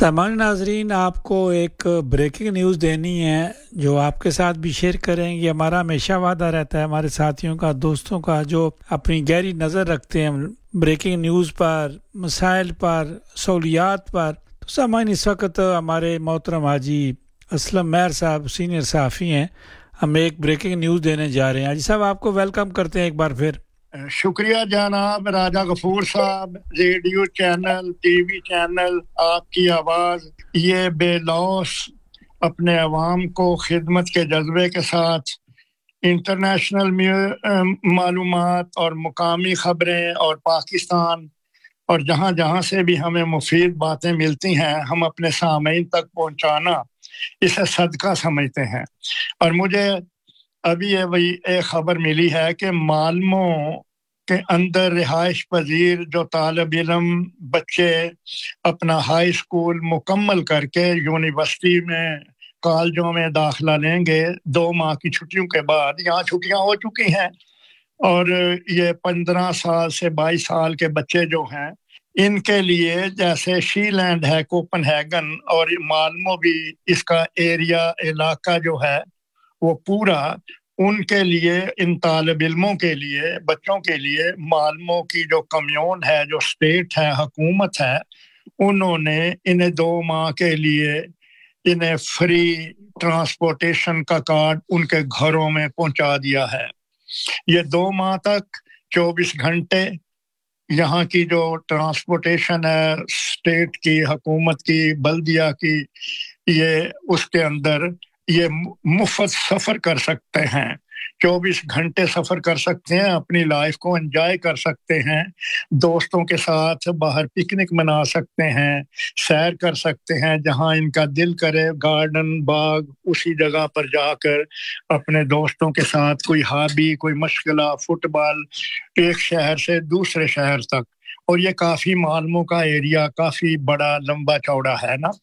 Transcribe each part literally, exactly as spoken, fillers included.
सामान्य नाजरीन, आपको एक ब्रेकिंग न्यूज़ देनी है जो आपके साथ भी शेयर करेंगे। हमारा हमेशा वादा रहता है हमारे साथियों का, दोस्तों का, जो अपनी गहरी नज़र रखते हैं ब्रेकिंग न्यूज़ पर, मसाइल पर, सहूलियात पर। तो सामान्य इस वक्त हमारे मोहतरम हाजी असलम मेहर साहब सीनियर सहाफ़ी हैं, हम एक ब्रेकिंग न्यूज़ देने जा रहे हैं। हाजी साहब, आपको वेलकम करते हैं एक बार फिर। शुक्रिया जनाब राजा गफूर साहब। रेडियो चैनल, टीवी चैनल, आपकी आवाज़ ये बेलौस अपने अवाम को खिदमत के जज्बे के साथ इंटरनेशनल मालूमात और मुकामी ख़बरें और पाकिस्तान और जहाँ जहाँ से भी हमें मुफीद बातें मिलती हैं हम अपने सामीन तक पहुँचाना इसे सदका समझते हैं। और मुझे अभी ये वही एक खबर मिली है कि मालमो के अंदर रिहाइश पजीर जो तालिब इल्म बच्चे अपना हाई स्कूल मुकम्मल करके यूनिवर्सिटी में कॉलेजों में दाखिला लेंगे दो माह की छुट्टियों के बाद। यहाँ छुट्टियाँ हो चुकी हैं और ये पंद्रह साल से बाईस साल के बच्चे जो हैं इनके लिए जैसे शीलैंड है, कोपनहेगन और मालमो भी इसका एरिया इलाका जो है वो पूरा उनके लिए, इन तालिब इल्मों के लिए, बच्चों के लिए मालमो की जो कम्यून है, जो स्टेट है, हुकूमत है, उन्होंने इन्हें दो माह के लिए इन्हें फ्री ट्रांसपोर्टेशन का कार्ड उनके घरों में पहुंचा दिया है। ये दो माह तक चौबीस घंटे यहाँ की जो ट्रांसपोर्टेशन है स्टेट की, हुकूमत की, बल्दिया की, ये उसके अंदर ये मुफ्त सफ़र कर सकते हैं। चौबीस घंटे सफ़र कर सकते हैं, अपनी लाइफ को एंजॉय कर सकते हैं, दोस्तों के साथ बाहर पिकनिक मना सकते हैं, सैर कर सकते हैं, जहां इनका दिल करे गार्डन, बाग, उसी जगह पर जाकर अपने दोस्तों के साथ कोई हॉबी, कोई मशगला, फुटबॉल, एक शहर से दूसरे शहर तक। और ये काफ़ी मालमो का एरिया काफ़ी बड़ा लंबा चौड़ा है ना।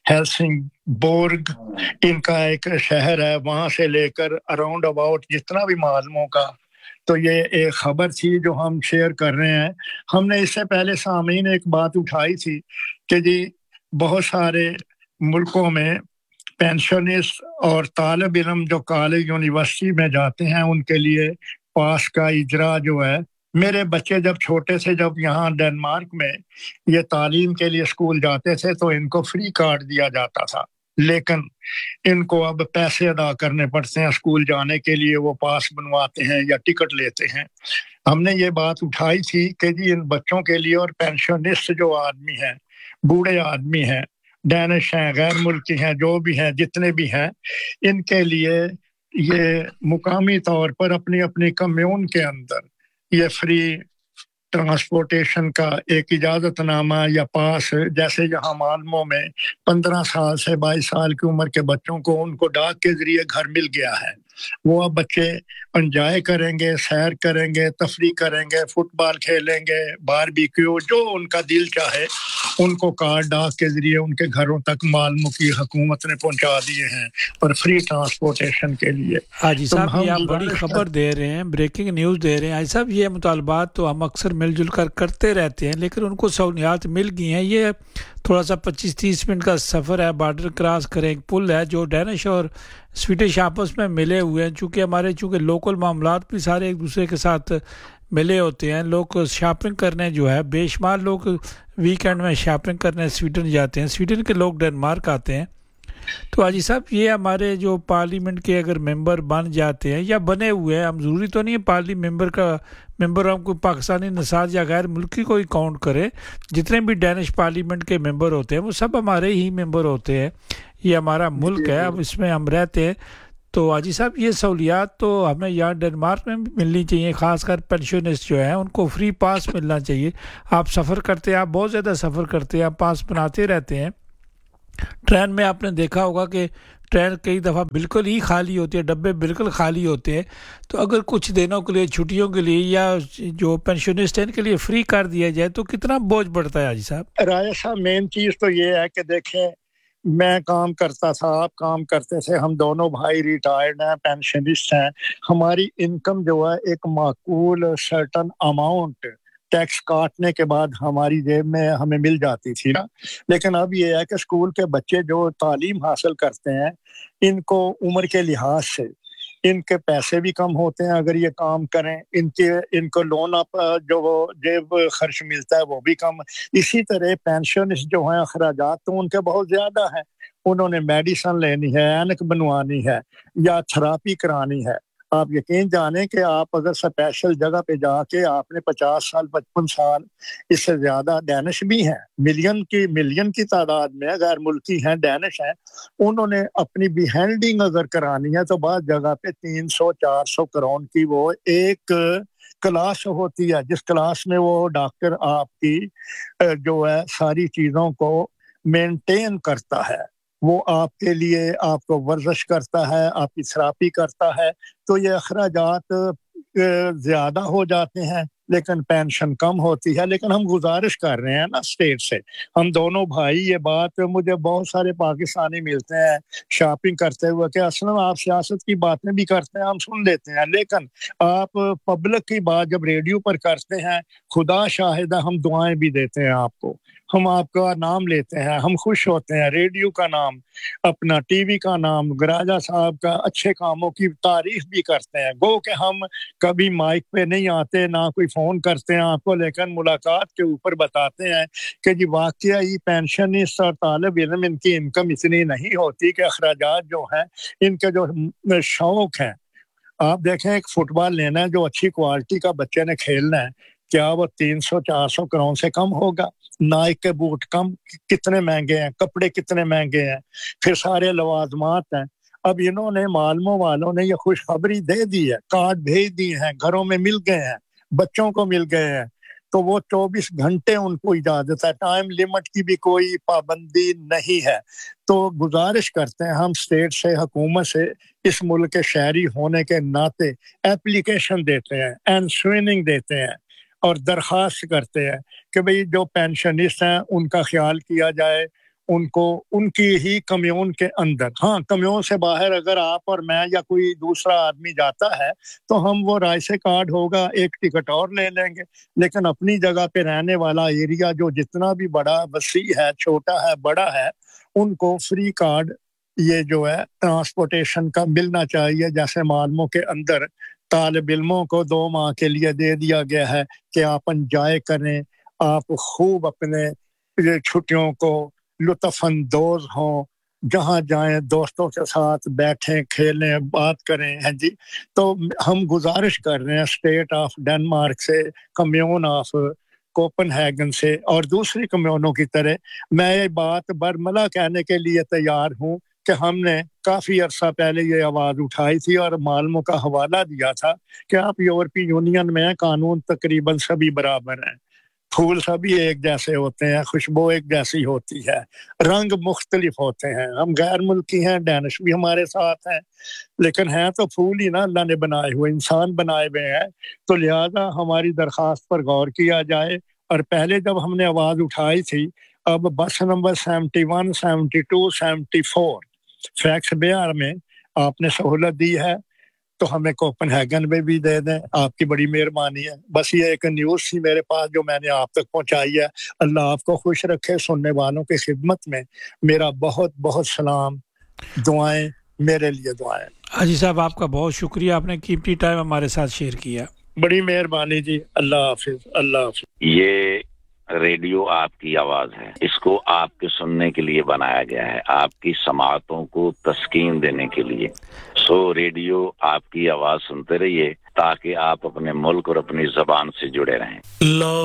हेल्सिंगबोर्ग इनका एक शहर है, वहाँ से लेकर अराउंड अबाउट जितना भी मालमो का। तो ये एक खबर थी जो हम शेयर कर रहे हैं। हमने इससे पहले सामीन एक बात उठाई थी कि जी बहुत सारे मुल्कों में पेंशनिस्ट और तालिब इल्म जो कॉलेज यूनिवर्सिटी में जाते हैं उनके लिए पास का इजरा जो है, मेरे बच्चे जब छोटे से, जब यहाँ डेनमार्क में ये तालीम के लिए स्कूल जाते थे तो इनको फ्री कार्ड दिया जाता था, लेकिन इनको अब पैसे अदा करने पड़ते हैं स्कूल जाने के लिए। वो पास बनवाते हैं या टिकट लेते हैं। हमने ये बात उठाई थी कि जी इन बच्चों के लिए और पेंशनिस्ट जो आदमी हैं, बूढ़े आदमी हैं, डैनिश हैं, गैर मुल्की हैं, जो भी हैं, जितने भी हैं, इनके लिए ये मुकामी तौर पर अपनी अपनी कम्यून के अंदर ये फ्री ट्रांसपोर्टेशन का एक इजाज़तनामा या पास, जैसे यहाँ मालमो में पंद्रह साल से बाईस साल की उम्र के बच्चों को उनको डाक के ज़रिए घर मिल गया है। वो अब बच्चे एंजॉय करेंगे, सैर करेंगे, तफरी करेंगे, फुटबॉल खेलेंगे, बारबेक्यू, जो उनका दिल चाहे उनको कार्ड डाक के ज़रिए उनके घरों तक मालमो की हुकूमत ने पहुंचा दिए हैं और फ्री ट्रांसपोर्टेशन के लिए। हाजी साहब, ये आप बड़ी खबर दे रहे हैं, ब्रेकिंग न्यूज़ दे रहे हैं। हाजी साहब, ये मुतालबात तो हम अक्सर मिलजुल कर करते रहते हैं, लेकिन उनको सहूलियात मिल गई हैं। ये थोड़ा सा पच्चीस तीस मिनट का सफ़र है, बॉर्डर क्रॉस करें, एक पुल है जो डैनिश और स्वीडिश आपस में मिले हुए हैं। चूँकि हमारे चूँकि लोकल मामलात भी सारे एक दूसरे के साथ मिले होते हैं। लोग शॉपिंग करने जो है, बेशुमार लोग वीकेंड में शॉपिंग करने स्वीडन जाते हैं, स्वीडन के लोग डेनमार्क आते हैं। तो हाजी साहब, ये हमारे जो पार्लियामेंट के अगर मेंबर बन जाते हैं या बने हुए हैं, हम ज़रूरी तो नहीं है पार्ली मेंबर का मेंबर हम कोई पाकिस्तानी नसाज या गैर मुल्की को ही काउंट करें। जितने भी डैनिश पार्लियामेंट के मेंबर होते हैं वो सब हमारे ही मेंबर होते हैं। ये हमारा मुल्क है, अब इसमें हम रहते हैं। तो हाजी साहब, ये सहूलियात तो हमें यहाँ डेनमार्क में भी मिलनी चाहिए, ख़ासकर पेंशनिस्ट जो हैं उनको फ्री पास मिलना चाहिए। आप सफ़र करते हैं, आप बहुत ज़्यादा सफ़र करते हैं, आप पास बनाते रहते हैं। ट्रेन में आपने देखा होगा कि ट्रेन कई दफ़ा बिल्कुल ही खाली होती है, डब्बे बिल्कुल खाली होते हैं। तो अगर कुछ दिनों के लिए, छुट्टियों के लिए, या जो पेंशनिस्ट हैं इनके लिए फ्री कर दिया जाए तो कितना बोझ बढ़ता है हाजी साहब? राजा साहब, मेन चीज़ तो ये है कि देखें, मैं काम करता था, आप काम करते थे, हम दोनों भाई रिटायर्ड हैं, पेंशनिस्ट हैं। हमारी इनकम जो है एक माकूल सर्टन अमाउंट टैक्स काटने के बाद हमारी जेब में हमें मिल जाती थी ना। लेकिन अब ये है कि स्कूल के बच्चे जो तालीम हासिल करते हैं, इनको उम्र के लिहाज से इनके पैसे भी कम होते हैं अगर ये काम करें, इनके इनको लोन अप जो वो जेब खर्च मिलता है वो भी कम। इसी तरह पेंशन जो हैं अखराजात तो उनके बहुत ज़्यादा हैं। उन्होंने मेडिसिन लेनी है, ऐनक बनवानी है या थेरेपी करानी है। आप यकीन जानें कि आप अगर स्पेशल जगह पे जाके आपने पचास साल पचपन साल इससे ज़्यादा डैनिश भी हैं, मिलियन की मिलियन की तादाद में गैर मुल्की हैं, डैनिश हैं, उन्होंने अपनी बिहेल्डिंग अगर करानी है तो बाद जगह पे तीन सौ चार सौ करोड़ की वो एक क्लास होती है, जिस क्लास में वो डॉक्टर आपकी जो है सारी चीज़ों को मेंटेन करता है। वो आपके लिए आपको वर्जिश करता है, आपकी थेरेपी करता है, तो ये अखराजात ज़्यादा हो जाते हैं लेकिन पेंशन कम होती है। लेकिन हम गुजारिश कर रहे हैं ना स्टेट से, हम दोनों भाई, ये बात मुझे बहुत सारे पाकिस्तानी मिलते हैं शॉपिंग करते हुए कि असलन आप सियासत की बातें भी करते हैं, हम सुन लेते हैं, लेकिन आप पब्लिक की बात जब रेडियो पर करते हैं, खुदा शाहिद है हम दुआएं भी देते हैं आपको, हम आपका नाम लेते हैं, हम खुश होते हैं, रेडियो का नाम, अपना टीवी का नाम, गराजा साहब का अच्छे कामों की तारीफ भी करते हैं। गो कि हम कभी माइक पे नहीं आते, ना कोई फ़ोन करते हैं आपको, लेकिन मुलाकात के ऊपर बताते हैं कि जी वाकया ये पेंशनिस्ट और तालिब इल्म इनकी इनकम इतनी नहीं होती कि अखराजात जो हैं, इनके जो शौक हैं, आप देखें एक फुटबॉल लेना है जो अच्छी क्वालिटी का बच्चे ने खेलना है, क्या वो तीन सौ चार सौ करोड़ से कम होगा? नाइक के बूट कम कितने महंगे हैं, कपड़े कितने महंगे हैं, फिर सारे लवाजमात हैं। अब इन्होंने मालमों वालों ने ये खुशखबरी दे दी है, कार्ड भेज दिए हैं, घरों में मिल गए हैं, बच्चों को मिल गए हैं, तो वो चौबीस घंटे उनको इजाजत है, टाइम लिमिट की भी कोई पाबंदी नहीं है। तो गुजारिश करते हैं हम स्टेट से, हुकूमत से, इस मुल्क के शहरी होने के नाते एप्लीकेशन देते हैं, एंसरिंग देते हैं और दरख्वास्त करते हैं कि भाई जो पेंशनिस्ट हैं उनका ख्याल किया जाए, उनको उनकी ही कम्यून के अंदर, हाँ कम्यून से बाहर अगर आप और मैं या कोई दूसरा आदमी जाता है तो हम वो राइसे कार्ड होगा, एक टिकट और ले लेंगे, लेकिन अपनी जगह पे रहने वाला एरिया जो जितना भी बड़ा वसी है, छोटा है, बड़ा है, उनको फ्री कार्ड ये जो है ट्रांसपोर्टेशन का मिलना चाहिए। जैसे मालमों के अंदर तालिब इल्मों को दो माह के लिए दे दिया गया है कि आप एंजॉय करें, आप खूब अपने छुट्टियों को लुत्फ़अंदोज़ हों, जहाँ जाएं दोस्तों के साथ बैठें, खेलें, बात करें, हैं जी। तो हम गुजारिश कर रहे हैं स्टेट ऑफ डेनमार्क से, कम्यून ऑफ कोपेनहेगन से और दूसरी कम्यूनों की तरह मैं ये बात बरमला कहने के लिए तैयार हूँ कि हमने काफ़ी अरसा पहले ये आवाज़ उठाई थी और मालूमों का हवाला दिया था कि आप यूरोपीय यूनियन में कानून तकरीबन सभी बराबर हैं, फूल सभी एक जैसे होते हैं, खुशबू एक जैसी होती है, रंग मुख्तलिफ होते हैं, हम गैर मुल्की हैं, डैनिश भी हमारे साथ हैं, लेकिन हैं तो फूल ही ना अल्लाह ने बनाए हुए, इंसान बनाए हुए हैं। तो लिहाजा हमारी दरख्वास्त पर गौर किया जाए। और पहले जब हमने आवाज़ उठाई थी, अब बस number seventy one, seventy two, seventy four fax Bihar में आपने सहूलत दी है, तो हमें कोपेनहेगन में भी दे दें, आपकी बड़ी मेहरबानी है। बस ये एक न्यूज़ थी मेरे पास जो मैंने आप तक पहुंचाई है। अल्लाह आपको खुश रखे, सुनने वालों की खिदमत में मेरा बहुत बहुत सलाम, दुआएं मेरे लिए दुआएं। हाजी साहब आपका बहुत शुक्रिया, आपने कीमती टाइम हमारे साथ शेयर किया, बड़ी मेहरबानी जी। अल्लाह हाफिज, अल्लाह हाफिज। ये रेडियो आपकी आवाज है, इसको आपके सुनने के लिए बनाया गया है, आपकी समाअतों को तस्कीन देने के लिए। सो रेडियो आपकी आवाज सुनते रहिए ताकि आप अपने मुल्क और अपनी ज़बान से जुड़े रहें।